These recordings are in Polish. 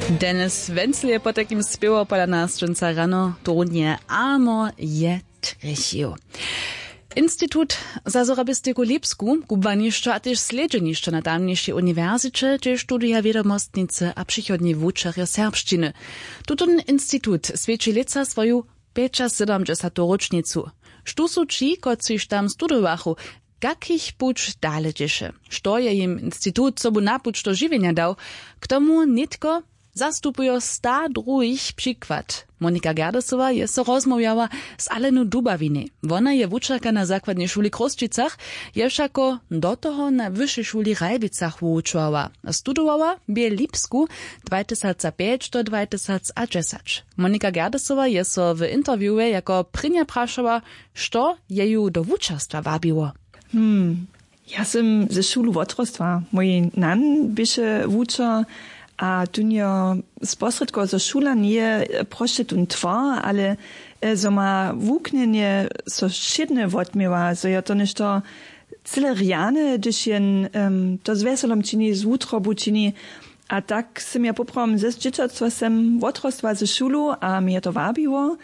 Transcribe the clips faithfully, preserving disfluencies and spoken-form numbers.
Denis Wenzel je po takim spiewał pola nas dżęca rano, to nie ano je trechio. Instytut za zorabistyku Lipsku, gubaniszczo a też sledźeniszczo na tamniejszej uniwersycie, gdzie studia wiadomostnicy a przychodni wuczarja serbszczyny. Tutun instytut świeci lica swoją pięćdziesiątą rocznicu. Štu su ci, kociž tam studowachu, kakich puć dale dziesze. Što je im instytut sobu napuć do żywienia dał, k tomu nitko zastupujo sta druhich przykład. Monika Gerdesowa je so rozmawiała z Alenu Dubawiny. Ona je wučarka na zakładnej szuli Krosčicach, je všako do toho na wyższej szuli Rajbicach wučovala. Studowała w Lipsku dwa tysiące pięć do dwa tysiące dziesięć. Monika Gerdesowa je so w interviewie jako prynia praszała, što jeju do wučarstwa wabiło. Hmm, ja sam ze szulu wotrostwa. Mój nan byše wučar, a tunjo sposredko za šula nije prošetun tvar, ale so ma vuknjenje so šedne votmiva, so je to nešto cele rijane, když jen um, to z veselom čini, z utrobu čini, a tak sem ja poprom ze džečatstva sem votrostva ze šulu, a mi je to vabivo.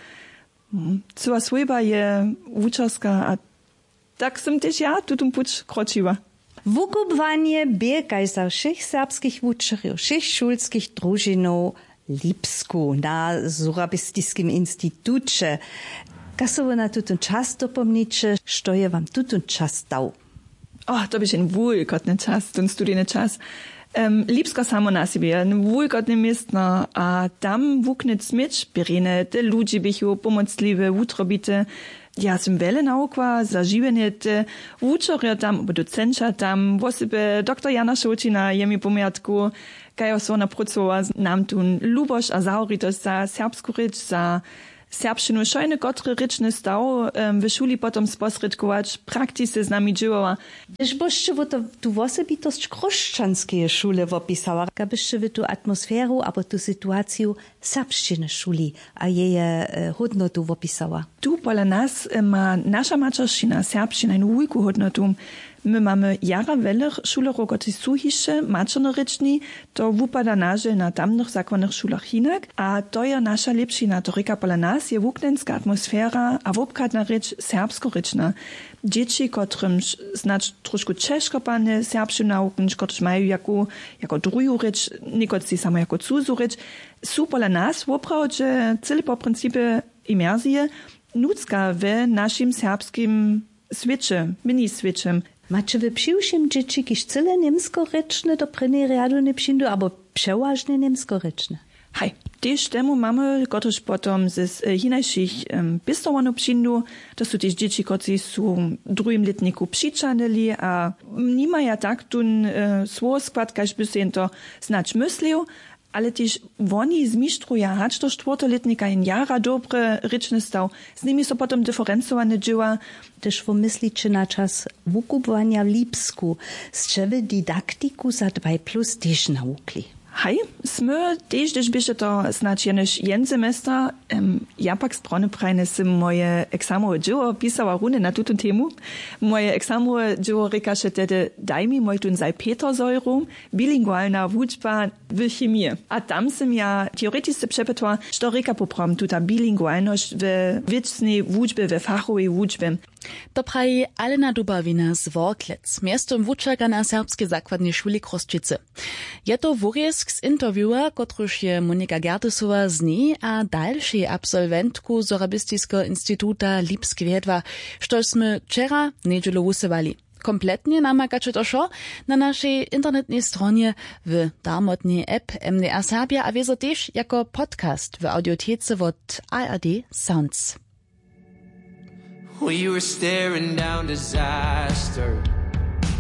Cela svojba je vučarska, a tak sem tež ja tutum puč kročiva. Wukubwanie biegaj za všech serbskich wučerjów, všech šulskich družinov Lipsku na Zorabistiskim institucie. Kasovo na tutun čas dopomniče, što je vam tutun čas dał? Oh, to byś en wulkotny czas, ten studijny czas. Um, Lipska samo na siebie, en wulkotny miestno, a tam wuknec smycz, birine, te ludzi bychu pomocliwe, wutrobite. Ja sam wele naukła, za żywienie te wučerja tam, obo docenča tam, wosebe doktor Jana Šočina je mi pomiatku, kaj so ona pracovala nam tun luboš a zauritost za serbsku reč, za serbščinu šojne kotre rečne stav um, v šuli potom sposredkovač, praktise z nami dživala. Když byście wy to, tu wosebitość chrześcijańskiej szule wopisała, byście wy tu atmosferu, albo tu sytuację serbszczyny szuli, a jej e, hodnotu wopisała? Tu pola nas ma nasza mačerščina, serbščina, jednu wielką hodnotu. My mamy jara welych šulerov, kotri su hiše mačernorični, to wupada naže na tamnych zakładnych szulach hinak, a to je nasza lepšina, to reka pola nas je wuknenska atmosfera, a wopkatna reč serbsko-rečna. Dzieci, kotrym znać troszkę czeszkopane serbszczyn nauczyć, kotrzy mają jako, jako drugu reč, niekotrzy samo jako cudzu reč, su pola nas woprawdzie cele po principie imersje nucka w naszym serbskim świecie, mini-świecie. Macie wy przyjszym dzieci, kiż cyle niemsko-reczne do prynej riadu nie przyjdą, albo przeważnie niemsko-reczne? Hej, też temu mamy, kotryż potom z hinajszych um, pistowanów przyjdą, to są też dzieci, którzy są w drugim letniku przyczanili, a nie mają tak tun uh, swój skład, każ by się to znać myślał, ale też oni zmistrzują, hać do czwartoletnika in jara dobre ryczny stał, z nimi są potom dyferencowane dzieła. Też pomyślicie na czas wukubowania w Lipsku, z czego didaktiku za dwa plus też naukli. Hej, sme też, gdyż byście to znać jenoż jen semester, um, ja pak strony prajne sem moje eksamowe dzieło pisała runę na tutun temu. Moje eksamowe dzieło rekaše tedy daj mi moj tun salpetersäurum, bilingualna wuczba w chemii. A tam sem ja teoretisce przepetła, što reka poprom tuta bilingualność w wiecznej wuczbie, w fachowej wuczbie. To praji Alena Dubawina z Worklec, miastom wučarka na serbskiej zakładnej szuli Krosčice. Je to wurjesk z interviewa, kotruž je Monika Gerdesowa z niej, a dalszy absolwentku Zorabistiskiego Instytuta Lipsk wiedła, što sme wczera niedzielu wusewali. Kompletnie namakacie to šo na naszej internetnej stronie w darmotnej app M D R Serbia, a wieso też jako podcast w audiotece od A R D Sounds. We were staring down disaster.